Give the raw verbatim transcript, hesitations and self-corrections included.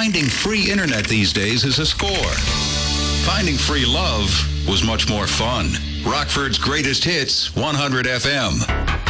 finding free internet these days is a score. Finding free love was much more fun. Rockford's greatest hits, one hundred F M.